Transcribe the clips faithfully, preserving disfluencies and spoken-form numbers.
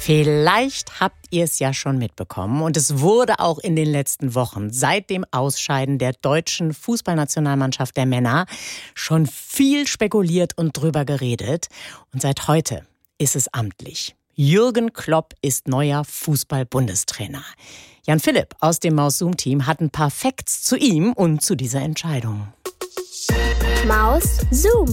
Vielleicht habt ihr es ja schon mitbekommen und es wurde auch in den letzten Wochen seit dem Ausscheiden der deutschen Fußballnationalmannschaft der Männer schon viel spekuliert und drüber geredet. Und seit heute ist es amtlich. Jürgen Klopp ist neuer Fußball-Bundestrainer. Jan Philipp aus dem Maus-Zoom-Team hat ein paar Facts zu ihm und zu dieser Entscheidung. Maus Zoom.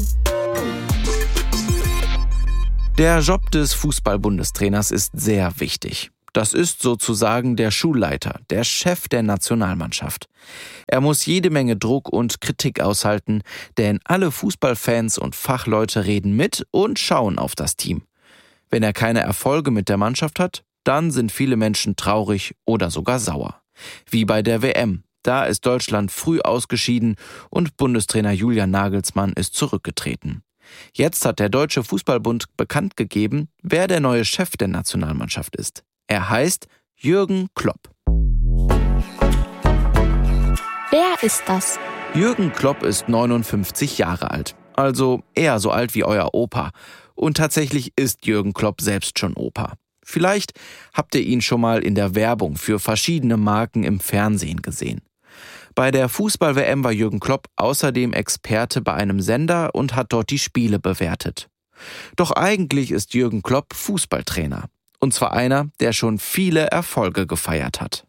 Der Job des Fußball-Bundestrainers ist sehr wichtig. Das ist sozusagen der Schulleiter, der Chef der Nationalmannschaft. Er muss jede Menge Druck und Kritik aushalten, denn alle Fußballfans und Fachleute reden mit und schauen auf das Team. Wenn er keine Erfolge mit der Mannschaft hat, dann sind viele Menschen traurig oder sogar sauer. Wie bei der W M. Da ist Deutschland früh ausgeschieden und Bundestrainer Julian Nagelsmann ist zurückgetreten. Jetzt hat der Deutsche Fußballbund bekannt gegeben, wer der neue Chef der Nationalmannschaft ist. Er heißt Jürgen Klopp. Wer ist das? Jürgen Klopp ist neunundfünfzig Jahre alt, also eher so alt wie euer Opa. Und tatsächlich ist Jürgen Klopp selbst schon Opa. Vielleicht habt ihr ihn schon mal in der Werbung für verschiedene Marken im Fernsehen gesehen. Bei der Fußball-W M war Jürgen Klopp außerdem Experte bei einem Sender und hat dort die Spiele bewertet. Doch eigentlich ist Jürgen Klopp Fußballtrainer. Und zwar einer, der schon viele Erfolge gefeiert hat.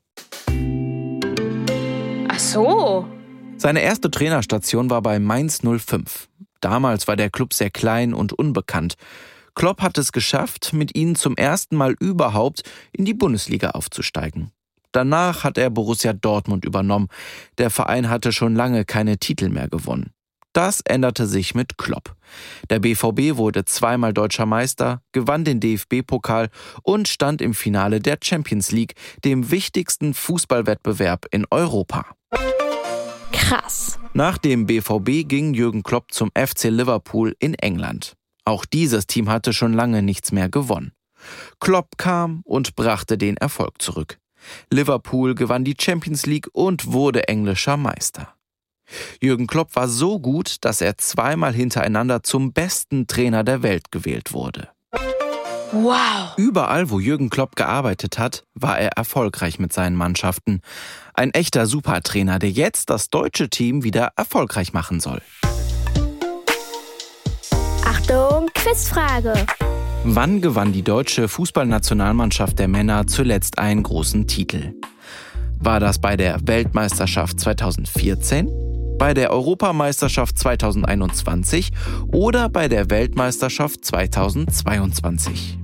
Ach so. Seine erste Trainerstation war bei Mainz null fünf. Damals war der Club sehr klein und unbekannt. Klopp hat es geschafft, mit ihnen zum ersten Mal überhaupt in die Bundesliga aufzusteigen. Danach hat er Borussia Dortmund übernommen. Der Verein hatte schon lange keine Titel mehr gewonnen. Das änderte sich mit Klopp. Der B V B wurde zweimal deutscher Meister, gewann den D F B-Pokal und stand im Finale der Champions League, dem wichtigsten Fußballwettbewerb in Europa. Krass. Nach dem B V B ging Jürgen Klopp zum F C Liverpool in England. Auch dieses Team hatte schon lange nichts mehr gewonnen. Klopp kam und brachte den Erfolg zurück. Liverpool gewann die Champions League und wurde englischer Meister. Jürgen Klopp war so gut, dass er zweimal hintereinander zum besten Trainer der Welt gewählt wurde. Wow. Überall, wo Jürgen Klopp gearbeitet hat, war er erfolgreich mit seinen Mannschaften. Ein echter Supertrainer, der jetzt das deutsche Team wieder erfolgreich machen soll. Achtung, Quizfrage. Wann gewann die deutsche Fußballnationalmannschaft der Männer zuletzt einen großen Titel? War das bei der Weltmeisterschaft zweitausendvierzehn, bei der Europameisterschaft zweitausendeinundzwanzig oder bei der Weltmeisterschaft zweitausendzweiundzwanzig?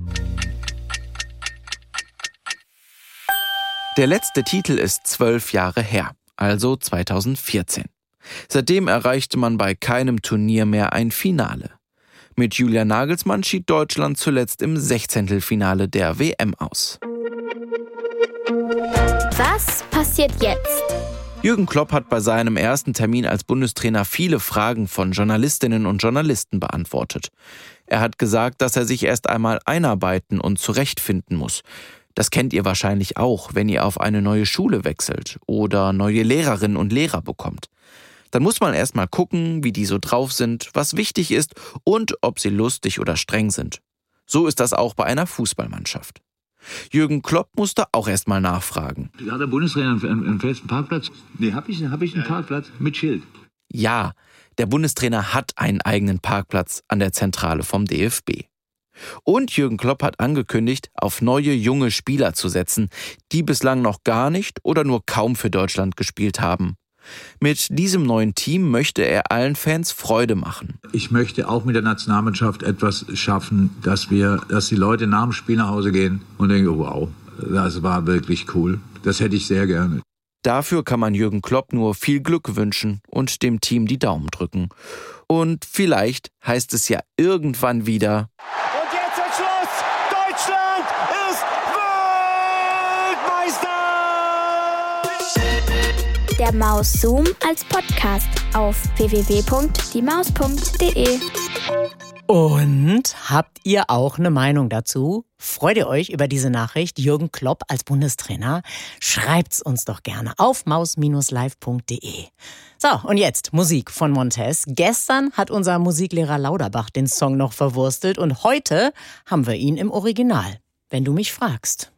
Der letzte Titel ist zwölf Jahre her, also zweitausendvierzehn. Seitdem erreichte man bei keinem Turnier mehr ein Finale. Mit Julian Nagelsmann schied Deutschland zuletzt im Sechzehntelfinale der W M aus. Was passiert jetzt? Jürgen Klopp hat bei seinem ersten Termin als Bundestrainer viele Fragen von Journalistinnen und Journalisten beantwortet. Er hat gesagt, dass er sich erst einmal einarbeiten und zurechtfinden muss. Das kennt ihr wahrscheinlich auch, wenn ihr auf eine neue Schule wechselt oder neue Lehrerinnen und Lehrer bekommt. Dann muss man erst mal gucken, wie die so drauf sind, was wichtig ist und ob sie lustig oder streng sind. So ist das auch bei einer Fußballmannschaft. Jürgen Klopp musste auch erst mal nachfragen. Hat der Bundestrainer einen, einen festen Parkplatz? Nee, hab ich, hab ich einen Parkplatz mit Schild? Ja, der Bundestrainer hat einen eigenen Parkplatz an der Zentrale vom D F B. Und Jürgen Klopp hat angekündigt, auf neue junge Spieler zu setzen, die bislang noch gar nicht oder nur kaum für Deutschland gespielt haben. Mit diesem neuen Team möchte er allen Fans Freude machen. Ich möchte auch mit der Nationalmannschaft etwas schaffen, dass wir, dass die Leute nach dem Spiel nach Hause gehen und denken, wow, das war wirklich cool. Das hätte ich sehr gerne. Dafür kann man Jürgen Klopp nur viel Glück wünschen und dem Team die Daumen drücken. Und vielleicht heißt es ja irgendwann wieder: Und jetzt der Schluss! Deutschland ist Weltmeister! Der Maus-Zoom als Podcast auf w w w punkt die maus punkt d e. Und habt ihr auch eine Meinung dazu? Freut ihr euch über diese Nachricht, Jürgen Klopp als Bundestrainer? Schreibt's uns doch gerne auf maus live punkt d e. So, und jetzt Musik von Montez. Gestern hat unser Musiklehrer Lauterbach den Song noch verwurstelt und heute haben wir ihn im Original. wenn du mich fragst.